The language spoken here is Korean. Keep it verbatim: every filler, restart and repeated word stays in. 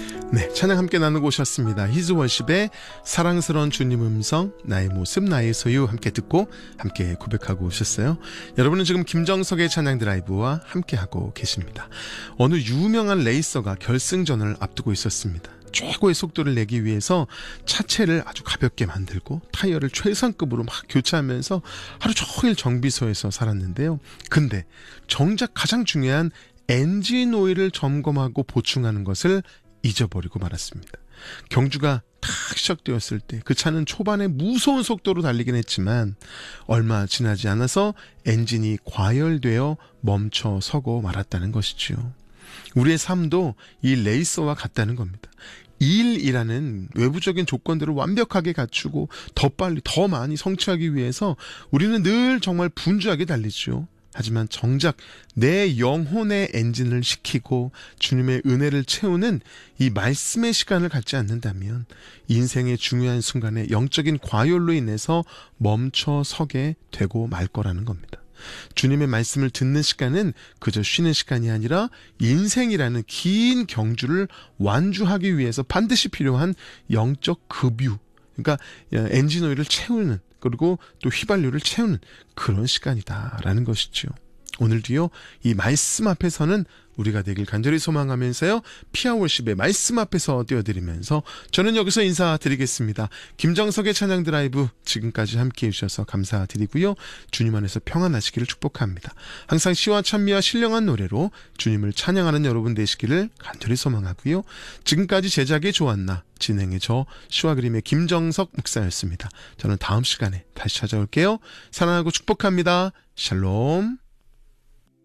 네, 찬양 함께 나누고 오셨습니다. 히즈월십의 사랑스러운 주님 음성, 나의 모습, 나의 소유 함께 듣고 함께 고백하고 오셨어요. 여러분은 지금 김정석의 찬양 드라이브와 함께하고 계십니다. 어느 유명한 레이서가 결승전을 앞두고 있었습니다. 최고의 속도를 내기 위해서 차체를 아주 가볍게 만들고 타이어를 최상급으로 막 교체하면서 하루 종일 정비소에서 살았는데요. 근데 정작 가장 중요한 엔진 오일을 점검하고 보충하는 것을 잊어버리고 말았습니다. 경주가 탁 시작되었을 때 그 차는 초반에 무서운 속도로 달리긴 했지만 얼마 지나지 않아서 엔진이 과열되어 멈춰 서고 말았다는 것이죠. 우리의 삶도 이 레이서와 같다는 겁니다. 일이라는 외부적인 조건들을 완벽하게 갖추고 더 빨리 더 많이 성취하기 위해서 우리는 늘 정말 분주하게 달리죠. 하지만 정작 내 영혼의 엔진을 식히고 주님의 은혜를 채우는 이 말씀의 시간을 갖지 않는다면 인생의 중요한 순간에 영적인 과열로 인해서 멈춰 서게 되고 말 거라는 겁니다. 주님의 말씀을 듣는 시간은 그저 쉬는 시간이 아니라 인생이라는 긴 경주를 완주하기 위해서 반드시 필요한 영적 급유, 그러니까 엔진 오일을 채우는, 그리고 또 휘발유를 채우는 그런 시간이다라는 것이죠. 오늘도요, 이 말씀 앞에서는 우리가 되길 간절히 소망하면서요, 피아월십의 말씀 앞에서 띄워드리면서 저는 여기서 인사드리겠습니다. 김정석의 찬양 드라이브 지금까지 함께해 주셔서 감사드리고요, 주님 안에서 평안하시기를 축복합니다. 항상 시와 찬미와 신령한 노래로 주님을 찬양하는 여러분 되시기를 간절히 소망하고요, 지금까지 제작의 조한나, 진행의 저 시와 그림의 김정석 목사였습니다. 저는 다음 시간에 다시 찾아올게요. 사랑하고 축복합니다. 샬롬.